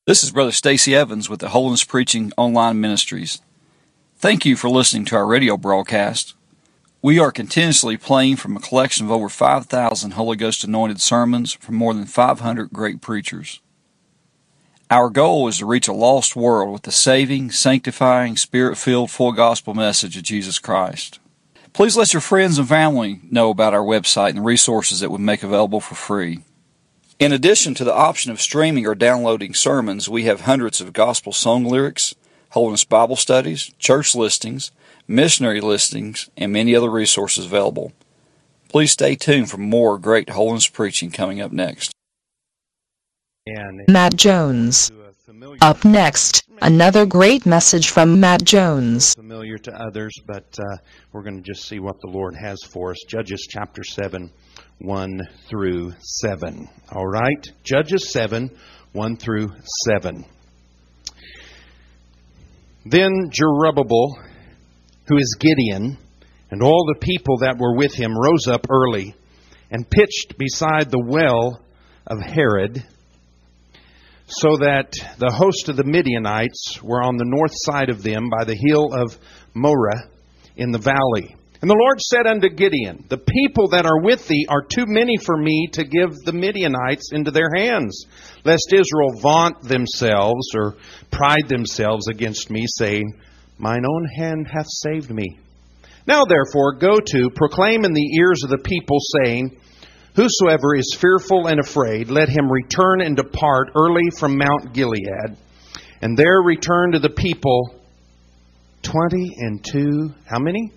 This is Brother Stacy Evans with the Holiness Preaching Online Ministries. Thank you for listening to our radio broadcast. We are continuously playing from a collection of over 5,000 Holy Ghost anointed sermons from more than 500 great preachers. Our goal is to reach a lost world with the saving, sanctifying, Spirit-filled, full gospel message of Jesus Christ. Please let your friends and family know about our website and the resources that we make available for free. In addition to the option of streaming or downloading sermons, we have hundreds of gospel song lyrics, Holiness Bible studies, church listings, missionary listings, and many other resources available. Please stay tuned for more great holiness preaching coming up next. Matt Jones. Up next, another great message from Matt Jones. Familiar to others, but we're going to just see what the Lord has for us. Judges chapter 7. 1 through 7. All right? Judges 7, 1 through 7. Then Jerubbaal, who is Gideon, and all the people that were with him rose up early and pitched beside the well of Harod, so that the host of the Midianites were on the north side of them by the hill of Moreh in the valley. And the Lord said unto Gideon, the people that are with thee are too many for me to give the Midianites into their hands, lest Israel vaunt themselves or pride themselves against me, saying, mine own hand hath saved me. Now therefore go to, proclaim in the ears of the people, saying, whosoever is fearful and afraid, let him return and depart early from Mount Gilead, and there return to the people 22, how many?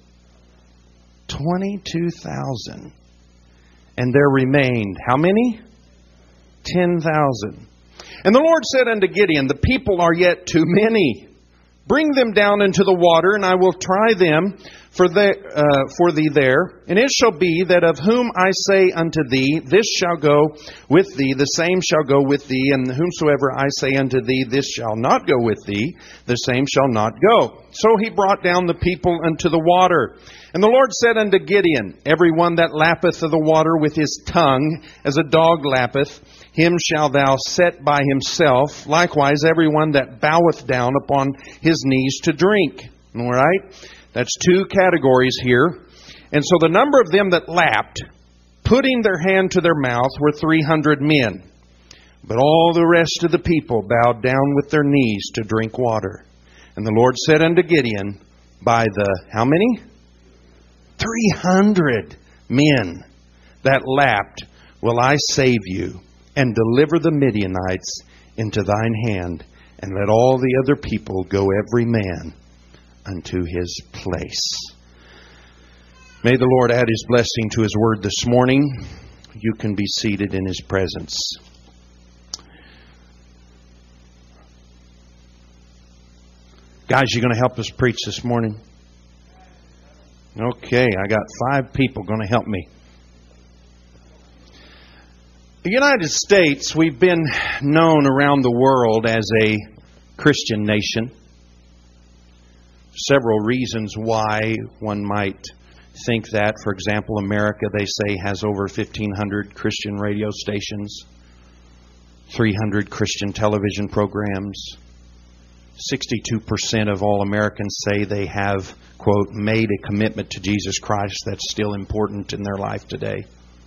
22,000. And there remained, how many? 10,000. And the Lord said unto Gideon, the people are yet too many. Bring them down into the water, and I will try them for thee there. And it shall be that of whom I say unto thee, this shall go with thee, the same shall go with thee. And whomsoever I say unto thee, this shall not go with thee, the same shall not go. So he brought down the people unto the water. And the Lord said unto Gideon, every one that lappeth of the water with his tongue, as a dog lappeth, him shalt thou set by himself. Likewise, every one that boweth down upon his knees to drink. All right? That's two categories here. And so the number of them that lapped, putting their hand to their mouth, were 300 men. But all the rest of the people bowed down with their knees to drink water. And the Lord said unto Gideon, by the, how many? 300 men that lapped will I save you, and deliver the Midianites into thine hand, and let all the other people go every man unto his place. May the Lord add His blessing to His word this morning. You can be seated in His presence. Guys, you going to help us preach this morning? Okay, I got 5 people going to help me. The United States, we've been known around the world as a Christian nation. Several reasons why one might think that. For example, America, they say, has over 1,500 Christian radio stations, 300 Christian television programs. 62% of all Americans say they have, quote, made a commitment to Jesus Christ that's still important in their life today.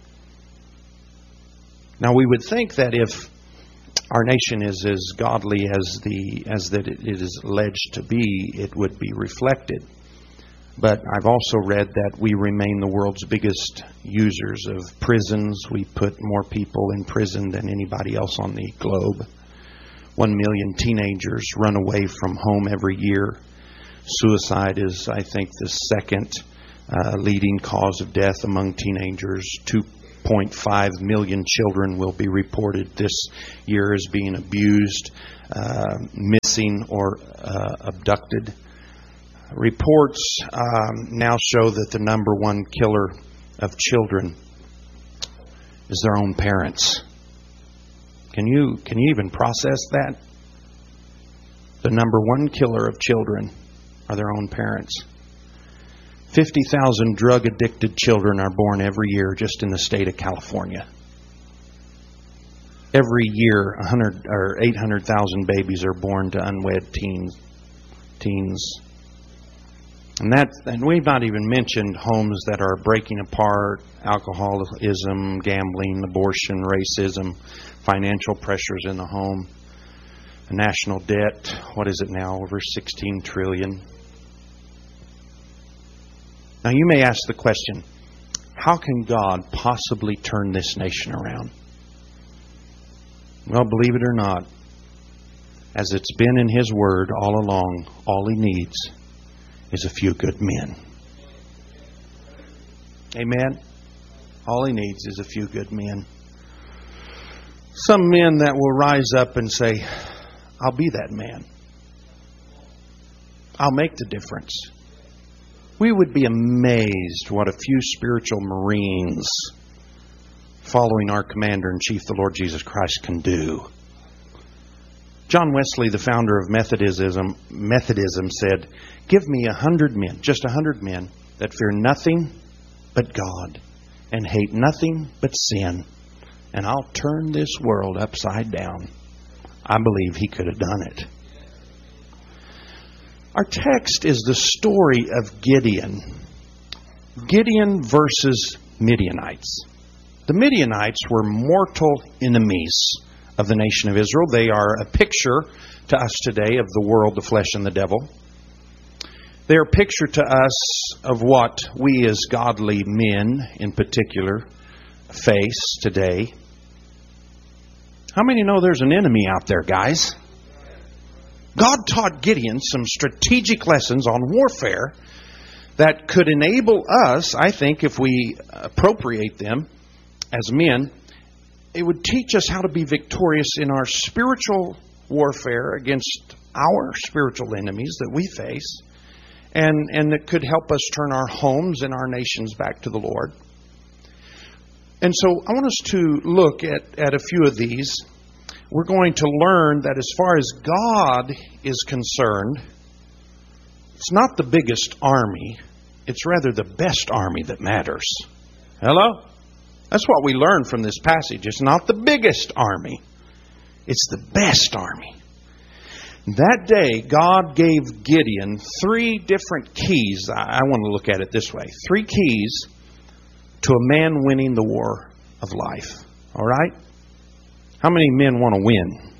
Now, we would think that if our nation is as godly as that it is alleged to be, it would be reflected. But I've also read that we remain the world's biggest users of prisons. We put more people in prison than anybody else on the globe. 1 million teenagers run away from home every year. Suicide is, I think, the second leading cause of death among teenagers. 2.5 million children will be reported this year as being abused, missing, or abducted. Reports now show that the number one killer of children is their own parents. Can you even process that? The number one killer of children are their own parents. 50,000 drug-addicted children are born every year just in the state of California. Every year, 100 or 800,000 babies are born to unwed teens. And we've not even mentioned homes that are breaking apart, alcoholism, gambling, abortion, racism, financial pressures in the home, a national debt, what is it now, over 16 trillion. Now you may ask the question, how can God possibly turn this nation around? Well, believe it or not, as it's been in His Word all along, all He needs is a few good men. Amen? All He needs is a few good men. Some men that will rise up and say, I'll be that man. I'll make the difference. We would be amazed what a few spiritual Marines following our Commander-in-Chief, the Lord Jesus Christ, can do. John Wesley, the founder of Methodism said, give me 100 men, just 100 men, that fear nothing but God and hate nothing but sin, and I'll turn this world upside down. I believe he could have done it. Our text is the story of Gideon. Gideon versus Midianites. The Midianites were mortal enemies of the nation of Israel. They are a picture to us today of the world, the flesh, and the devil. They are a picture to us of what we as godly men, in particular, face today. How many know there's an enemy out there, guys? God taught Gideon some strategic lessons on warfare that could enable us, I think, if we appropriate them as men, it would teach us how to be victorious in our spiritual warfare against our spiritual enemies that we face, and it could help us turn our homes and our nations back to the Lord. And so I want us to look at a few of these. We're going to learn that as far as God is concerned, it's not the biggest army. It's rather the best army that matters. Hello? That's what we learn from this passage. It's not the biggest army. It's the best army. That day, God gave Gideon 3 different keys. I want to look at it this way. 3 keys to a man winning the war of life. All right? How many men want to win?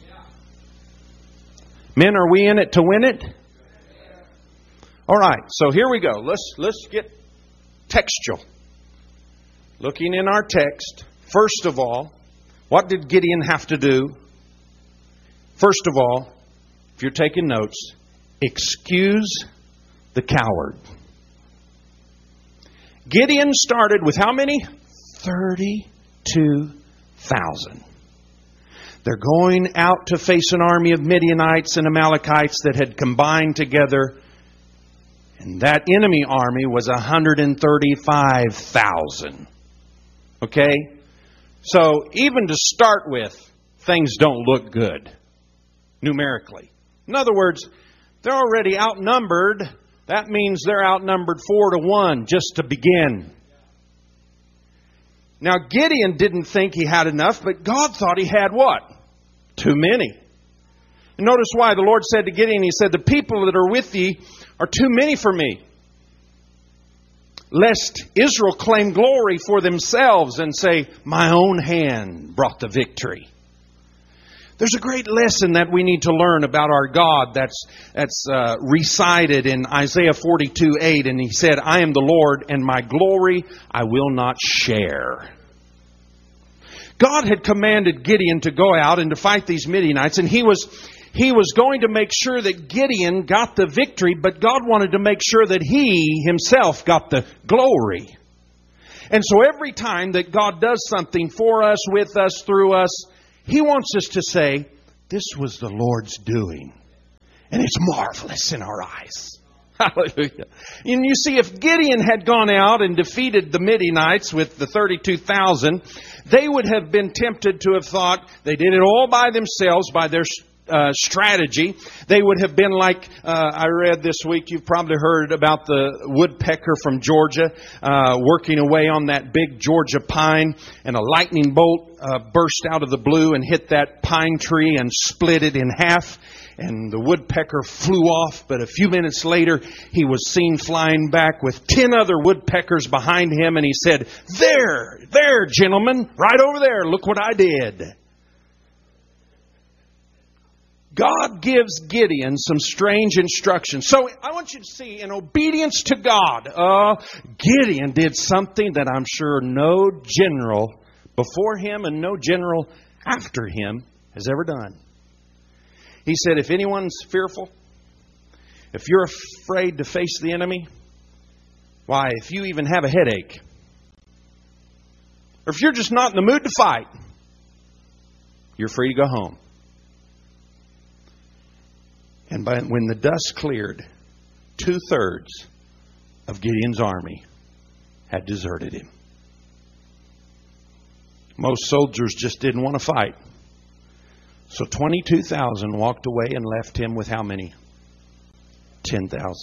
Men, are we in it to win it? All right, so here we go. Let's get textual. Looking in our text, first of all, what did Gideon have to do? First of all, if you're taking notes, excuse the coward. Gideon started with how many? 32,000. They're going out to face an army of Midianites and Amalekites that had combined together. And that enemy army was 135,000. Okay? So even to start with, things don't look good numerically. In other words, they're already outnumbered. That means they're outnumbered 4-1 just to begin. Now Gideon didn't think he had enough, but God thought he had what? Too many. And notice why the Lord said to Gideon, He said, the people that are with thee are too many for me, lest Israel claim glory for themselves and say, my own hand brought the victory. There's a great lesson that we need to learn about our God that's recited in Isaiah 42:8. And He said, I am the Lord, and my glory I will not share. God had commanded Gideon to go out and to fight these Midianites, and he was going to make sure that Gideon got the victory, but God wanted to make sure that He Himself got the glory. And so every time that God does something for us, with us, through us, He wants us to say, this was the Lord's doing, and it's marvelous in our eyes. Hallelujah. And you see, if Gideon had gone out and defeated the Midianites with the 32,000, they would have been tempted to have thought they did it all by themselves, by their strategy. They would have been like, I read this week, you've probably heard about the woodpecker from Georgia working away on that big Georgia pine, and a lightning bolt burst out of the blue and hit that pine tree and split it in half. And the woodpecker flew off, but a few minutes later, he was seen flying back with 10 other woodpeckers behind him, and he said, there, gentlemen, right over there, look what I did. God gives Gideon some strange instructions. So I want you to see, in obedience to God, Gideon did something that I'm sure no general before him and no general after him has ever done. He said, if anyone's fearful, if you're afraid to face the enemy, why, if you even have a headache, or if you're just not in the mood to fight, you're free to go home. And when the dust cleared, 2/3 of Gideon's army had deserted him. Most soldiers just didn't want to fight. So 22,000 walked away and left him with how many? 10,000.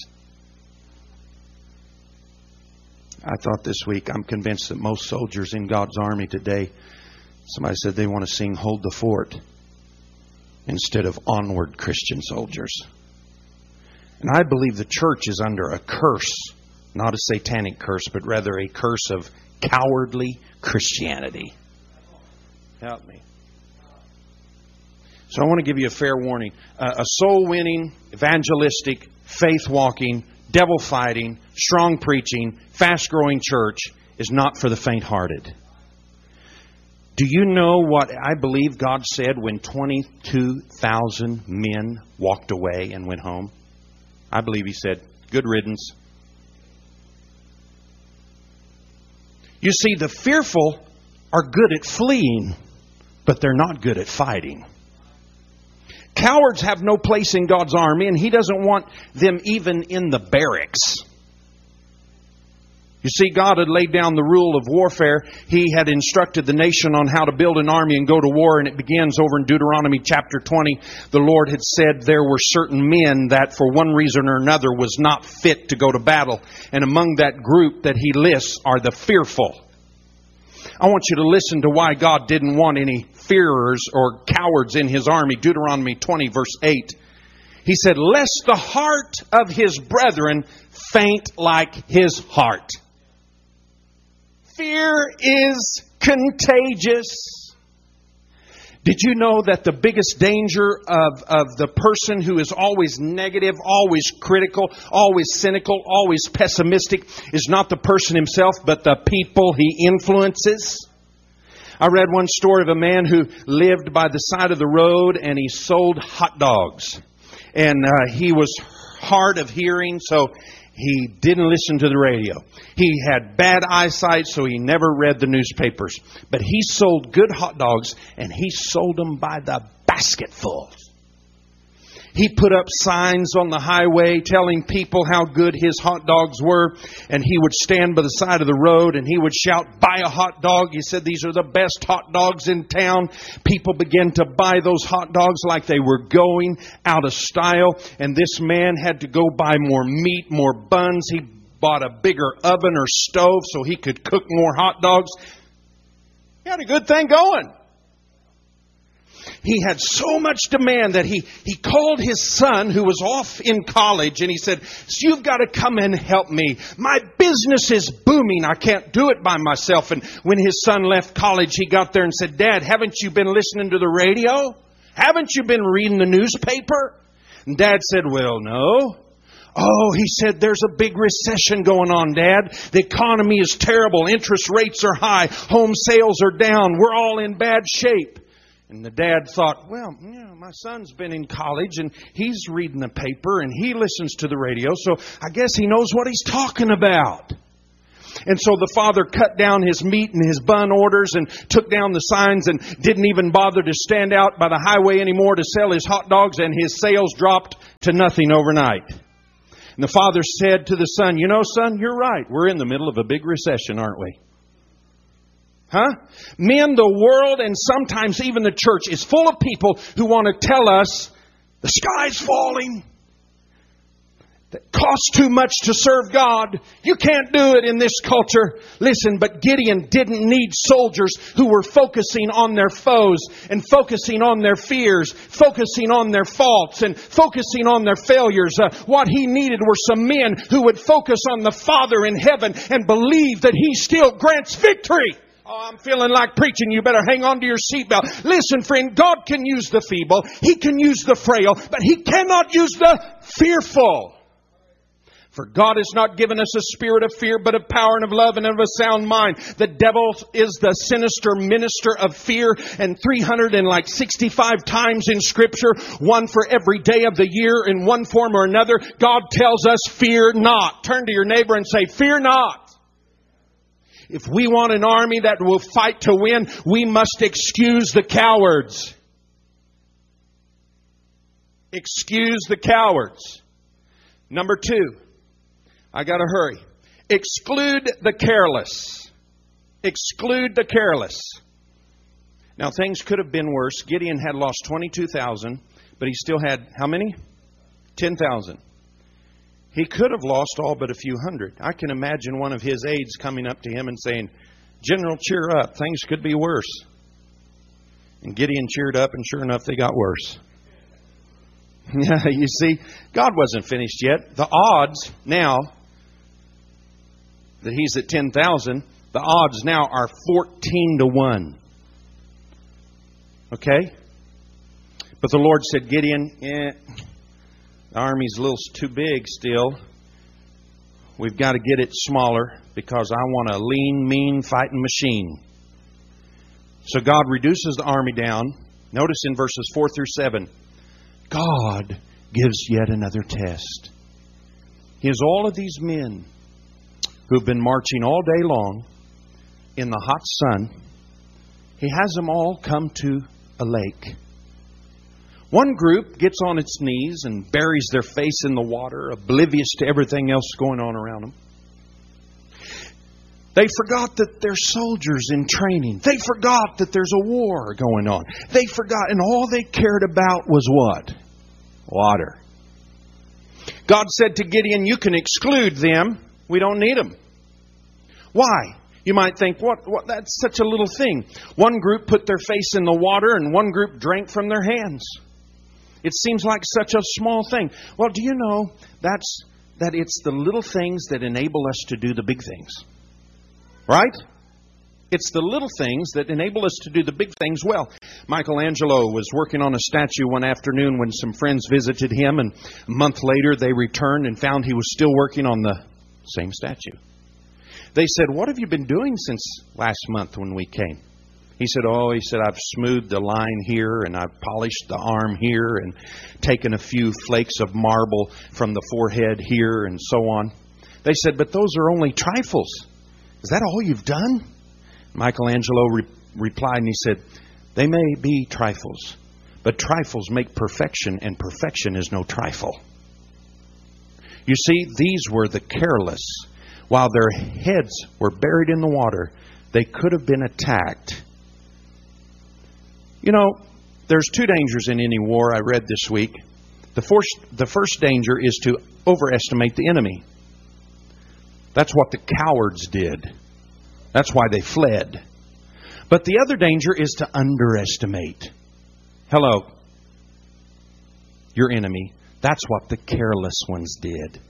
I thought this week, I'm convinced that most soldiers in God's army today, somebody said they want to sing Hold the Fort instead of Onward, Christian Soldiers. And I believe the church is under a curse, not a satanic curse, but rather a curse of cowardly Christianity. Help me. So I want to give you a fair warning. A soul-winning, evangelistic, faith-walking, devil-fighting, strong preaching, fast-growing church is not for the faint-hearted. Do you know what I believe God said when 22,000 men walked away and went home? I believe He said, good riddance. You see, the fearful are good at fleeing, but they're not good at fighting. Cowards have no place in God's army, and He doesn't want them even in the barracks. You see, God had laid down the rule of warfare. He had instructed the nation on how to build an army and go to war, and it begins over in Deuteronomy chapter 20. The Lord had said there were certain men that for one reason or another was not fit to go to battle. And among that group that He lists are the fearful. I want you to listen to why God didn't want any fearers or cowards in His army. Deuteronomy 20 verse 8. He said, lest the heart of His brethren faint like His heart. Fear is contagious. Did you know that the biggest danger of the person who is always negative, always critical, always cynical, always pessimistic is not the person himself, but the people he influences? I read one story of a man who lived by the side of the road and he sold hot dogs. And he was hard of hearing, so he didn't listen to the radio. He had bad eyesight, so he never read the newspapers. But he sold good hot dogs, and he sold them by the basketfuls. He put up signs on the highway telling people how good his hot dogs were. And he would stand by the side of the road and he would shout, buy a hot dog. He said, these are the best hot dogs in town. People began to buy those hot dogs like they were going out of style. And this man had to go buy more meat, more buns. He bought a bigger oven or stove so he could cook more hot dogs. He had a good thing going. He had so much demand that he called his son who was off in college and he said, so you've got to come and help me. My business is booming. I can't do it by myself. And when his son left college, he got there and said, Dad, haven't you been listening to the radio? Haven't you been reading the newspaper? And Dad said, well, no. Oh, he said, there's a big recession going on, Dad. The economy is terrible. Interest rates are high. Home sales are down. We're all in bad shape. And the dad thought, well, my son's been in college and he's reading the paper and he listens to the radio, so I guess he knows what he's talking about. And so the father cut down his meat and his bun orders and took down the signs and didn't even bother to stand out by the highway anymore to sell his hot dogs, and his sales dropped to nothing overnight. And the father said to the son, you know, son, you're right. We're in the middle of a big recession, aren't we? Huh? Men, the world, and sometimes even the church is full of people who want to tell us The sky's falling. That costs too much to serve God. You can't do it in this culture. Listen, but Gideon didn't need soldiers who were focusing on their foes and focusing on their fears, focusing on their faults and focusing on their failures. What he needed were some men who would focus on the Father in heaven and believe that He still grants victory. Oh, I'm feeling like preaching. You better hang on to your seatbelt. Listen, friend, God can use the feeble. He can use the frail, but He cannot use the fearful. For God has not given us a spirit of fear, but of power and of love and of a sound mind. The devil is the sinister minister of fear, and 365 times in Scripture, one for every day of the year in one form or another, God tells us, fear not. Turn to your neighbor and say, fear not. If we want an army that will fight to win, we must excuse the cowards. Excuse the cowards. Number 2. I got to hurry. Exclude the careless. Exclude the careless. Now, things could have been worse. Gideon had lost 22,000, but he still had how many? 10,000. He could have lost all but a few hundred. I can imagine one of his aides coming up to him and saying, "General, cheer up. Things could be worse." And Gideon cheered up, and sure enough, they got worse. Yeah, you see, God wasn't finished yet. The odds now that he's at 10,000, the odds now are 14-1. Okay? But the Lord said, Gideon, the army's a little too big still. We've got to get it smaller because I want a lean, mean fighting machine. So God reduces the army down. Notice in verses 4 through 7, God gives yet another test. He has all of these men who've been marching all day long in the hot sun. He has them all come to a lake. One group gets on its knees and buries their face in the water, oblivious to everything else going on around them. They forgot that they're soldiers in training. They forgot that there's a war going on. They forgot, and all they cared about was what? Water. God said to Gideon, you can exclude them. We don't need them. Why? You might think, what? That's such a little thing. One group put their face in the water and one group drank from their hands. It seems like such a small thing. Well, do you know that it's the little things that enable us to do the big things? Right? It's the little things that enable us to do the big things well. Michelangelo was working on a statue one afternoon when some friends visited him, and a month later they returned and found he was still working on the same statue. They said, what have you been doing since last month when we came? He said, I've smoothed the line here and I've polished the arm here and taken a few flakes of marble from the forehead here and so on. They said, but those are only trifles. Is that all you've done? Michelangelo replied and he said, they may be trifles, but trifles make perfection, and perfection is no trifle. You see, these were the careless. While their heads were buried in the water, they could have been attacked. You know, there's two dangers in any war I read this week. The first danger is to overestimate the enemy. That's what the cowards did. That's why they fled. But the other danger is to underestimate. Hello, your enemy. That's what the careless ones did.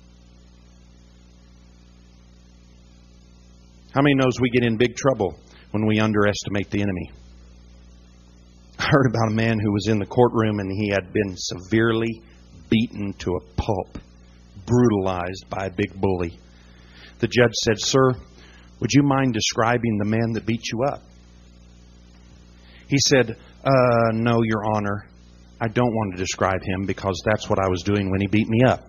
How many knows we get in big trouble when we underestimate the enemy? I heard about a man who was in the courtroom and he had been severely beaten to a pulp, brutalized by a big bully. The judge said, sir, would you mind describing the man that beat you up? He said, no, Your Honor. I don't want to describe him because that's what I was doing when he beat me up.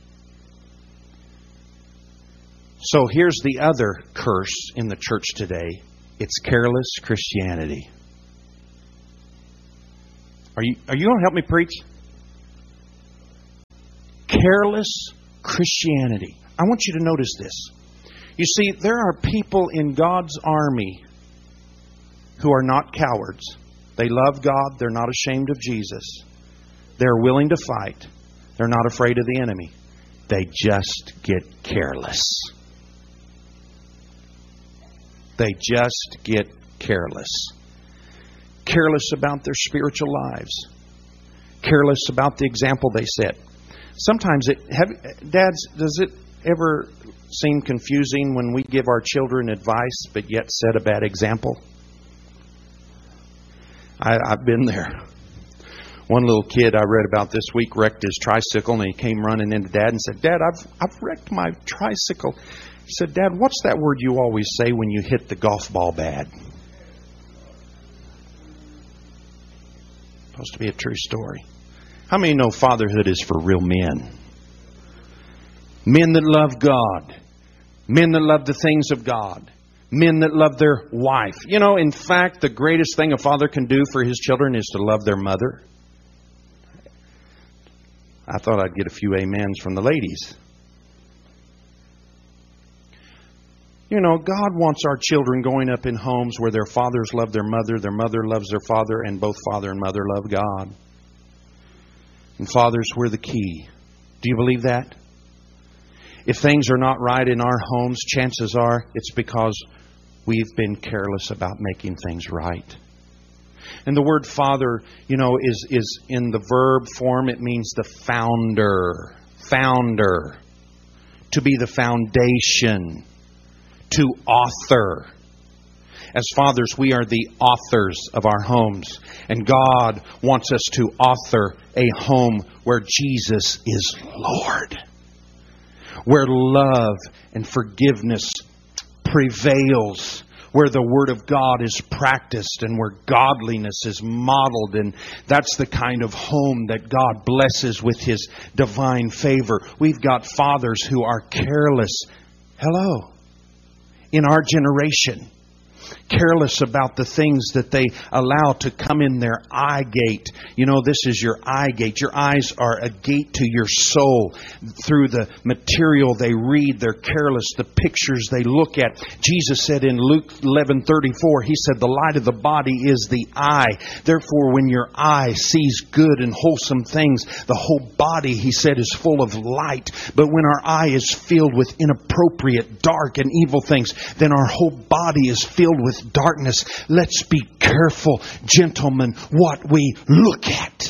So here's the other curse in the church today. It's careless Christianity. Are you going to help me preach? Careless Christianity. I want you to notice this. You see, there are people in God's army who are not cowards. They love God. They're not ashamed of Jesus. They're willing to fight. They're not afraid of the enemy. They just get careless. They just get careless. Careless about their spiritual lives. Careless about the example they set. Sometimes dads, does it ever seem confusing when we give our children advice but yet set a bad example? I've been there. One little kid I read about this week wrecked his tricycle, and he came running into Dad and said, "Dad, I've wrecked my tricycle." He said, "Dad, what's that word you always say when you hit the golf ball bad?" Supposed to be a true story. How many know fatherhood is for real men? Men that love God. Men that love the things of God. Men that love their wife. You know, in fact, the greatest thing a father can do for his children is to love their mother. I thought I'd get a few amens from the ladies. You know, God wants our children going up in homes where their fathers love their mother loves their father, and both father and mother love God. And fathers, we're the key. Do you believe that? If things are not right in our homes, chances are it's because we've been careless about making things right. And the word father, you know, is in the verb form. It means the founder. Founder. To be the foundation. To author. As fathers, we are the authors of our homes. And God wants us to author a home where Jesus is Lord. Where love and forgiveness prevails. Where the Word of God is practiced and where godliness is modeled. And that's the kind of home that God blesses with His divine favor. We've got fathers who are careless. Hello. In our generation. Careless about the things that they allow to come in their eye gate. You know, this is your eye gate. Your eyes are a gate to your soul. Through the material they read, they're careless. The pictures they look at. Jesus said in Luke 11:34, He said, the light of the body is the eye. Therefore, when your eye sees good and wholesome things, the whole body, He said, is full of light. But when our eye is filled with inappropriate, dark, and evil things, then our whole body is filled with darkness. Let's be careful, gentlemen, what we look at.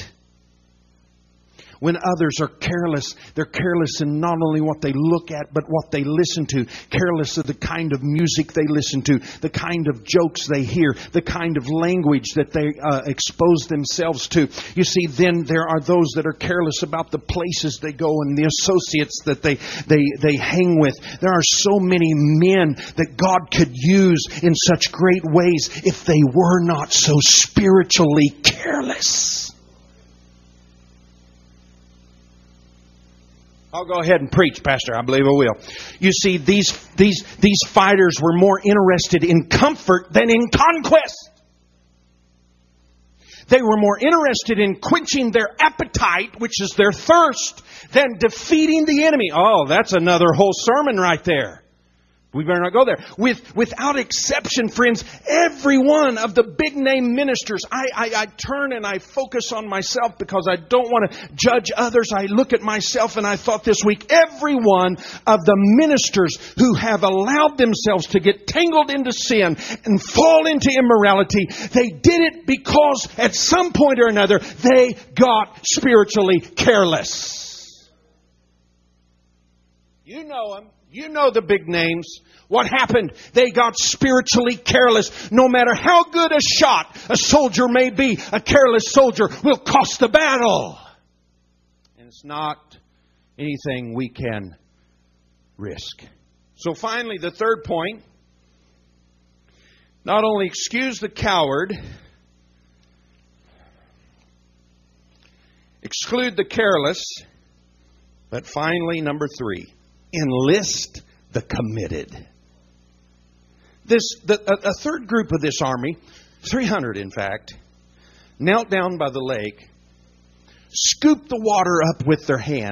When others are careless, they're careless in not only what they look at, but what they listen to. Careless of the kind of music they listen to, the kind of jokes they hear, the kind of language that they expose themselves to. You see, then there are those that are careless about the places they go and the associates that they hang with. There are so many men that God could use in such great ways if they were not so spiritually careless. I'll go ahead and preach, Pastor. I believe I will. You see, these fighters were more interested in comfort than in conquest. They were more interested in quenching their appetite, which is their thirst, than defeating the enemy. Oh, that's another whole sermon right there. We better not go there. Without exception, friends, every one of the big name ministers, I turn and I focus on myself because I don't want to judge others. I look at myself and I thought this week, every one of the ministers who have allowed themselves to get tangled into sin and fall into immorality, they did it because at some point or another, they got spiritually careless. You know them. You know the big names. What happened? They got spiritually careless. No matter how good a shot a soldier may be, a careless soldier will cost the battle. And it's not anything we can risk. So finally, the third point. Not only excuse the coward, exclude the careless, but finally, number 3. Enlist the committed. A third group of this army, 300 in fact, knelt down by the lake, scooped the water up with their hands,